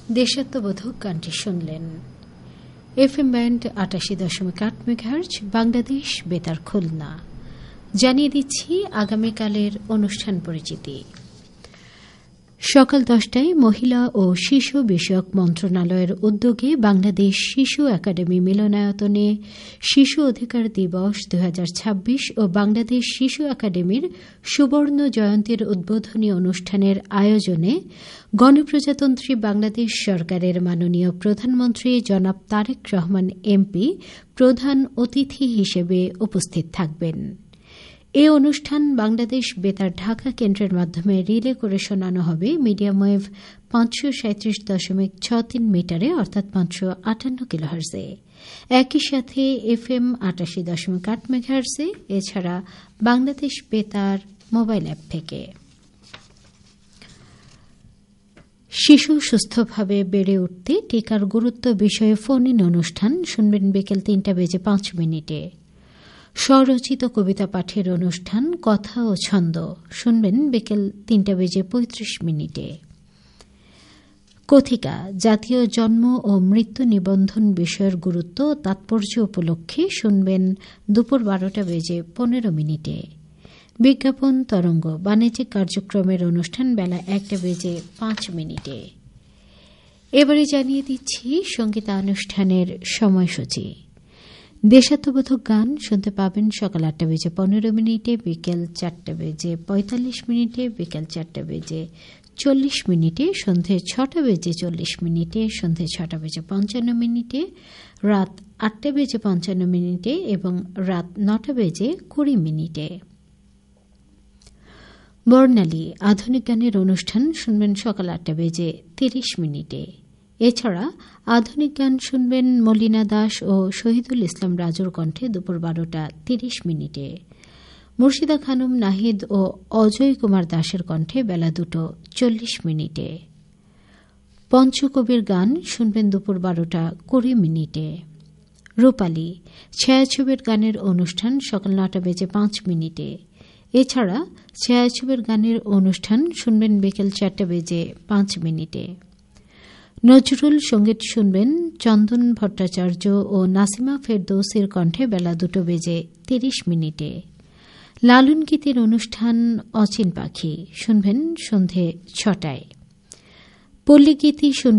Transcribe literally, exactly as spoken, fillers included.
দেশাত্মবোধক গানটি শুনলেন। এফ এম ব্যান্ড আটাশি দশমিক আট মেগাহার্জ, বাংলাদেশ বেতার খুলনা। জানিয়ে দিচ্ছি আগামীকালের অনুষ্ঠান পরিচিতি। সকাল দশটায় মহিলা ও শিশু বিষয়ক মন্ত্রণালয়ের উদ্যোগে বাংলাদেশ শিশু একাডেমি মিলনায়তনে শিশু অধিকার দিবস দুই হাজার ছাব্বিশ ও বাংলাদেশ শিশু একাডেমির সুবর্ণ জয়ন্তীর উদ্বোধনী অনুষ্ঠানের আয়োজনে গণপ্রজাতন্ত্রী বাংলাদেশ সরকারের মাননীয় প্রধানমন্ত্রী জনাব তারেক রহমান এমপি প্রধান অতিথি হিসেবে উপস্থিত থাকবেন। এ অনুষ্ঠান বাংলাদেশ বেতার ঢাকা কেন্দ্রের মাধ্যমে রিলে করে শোনানো হবে মিডিয়াম ওয়েভ পাঁচশো সাঁত্রিশ দশমিক ছ তিন মিটারে অর্থাৎ পাঁচশো আটান্ন কিলোহার্জে, একই সাথে এফ এম আটাশি দশমিক আট মেগাহার্জে, এছাড়া বাংলাদেশ বেতার মোবাইল অ্যাপ থেকে। শিশু সুস্থভাবে বেড়ে উঠতে টিকার গুরুত্ব বিষয়ে ফোন ইন অনুষ্ঠান শুনবেন বিকেল তিনটা বেজে পাঁচ মিনিটে। স্বরচিত কবিতা পাঠের অনুষ্ঠান কথা ও ছন্দ শুনবেন বিকেল তিনটা বেজে পঁয়ত্রিশ মিনিটে। কথিকা জাতীয় জন্ম ও মৃত্যু নিবন্ধন বিষয়ের গুরুত্ব ও তাৎপর্য উপলক্ষে শুনবেন দুপুর বারোটা বেজে পনেরো মিনিটে। বিজ্ঞাপন তরঙ্গ বাণিজ্যিক কার্যক্রমের অনুষ্ঠান বেলা একটা বেজে পাঁচ মিনিটে। এবারে জানিয়ে দিচ্ছি সঙ্গীতানুষ্ঠানের সময়সূচি। দেশাত্মবোধক গান শুনতে পাবেন সকাল আটটা বেজে পনেরো মিনিটে, বিকেল চারটা বেজে পঁয়তাল্লিশ মিনিটে, বিকেল চারটা বেজে চল্লিশ মিনিটে, সন্ধে ছটা বেজে চল্লিশ মিনিটে, সন্ধে ছটা বেজে পঞ্চান্ন মিনিটে, রাত আটটা বেজে পঞ্চান্ন মিনিটে এবং রাত নটা বেজে কুড়ি মিনিটে। বর্ণালী আধুনিক গানের অনুষ্ঠান শুনবেন সকাল আটটা বেজে তিরিশ মিনিটে। এছাড়া আধুনিক গান শুনবেন মলিনা দাস ও শহীদুল ইসলাম রাজুর কণ্ঠে দুপুর বারোটা তিরিশ মিনিটে। মুর্শিদা খানম নাহিদ ও অজয় কুমার দাসের কণ্ঠে বেলা দুটো চল্লিশ মিনিটে। পঞ্চকবির গান শুনবেন দুপুর বারোটা কুড়ি মিনিটে। রূপালী ছায়াছবির গানের অনুষ্ঠান সকাল নটা বেজে পাঁচ মিনিটে। এছাড়া ছায়াছবির গানের অনুষ্ঠান শুনবেন বিকেল চারটা বেজে পাঁচ মিনিটে। নজরুল সঙ্গীত শুনবেন চন্দন ভট্টাচার্য ও নাসিমা ফেরদৌসির কণ্ঠে বেলা দুটো বেজে তিরিশ মিনিটে। লালন গীতের অনুষ্ঠান অচিন পাখি শুনবেন সন্ধে ছটায়। পল্লীগীতি শুনবেন